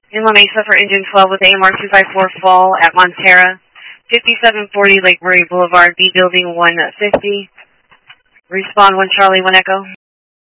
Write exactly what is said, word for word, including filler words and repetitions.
In La Mesa for engine twelve with A M R two five four fall at Montera, fifty-seven forty Lake Murray Boulevard, B building one fifty. Respond one Charlie, one Echo.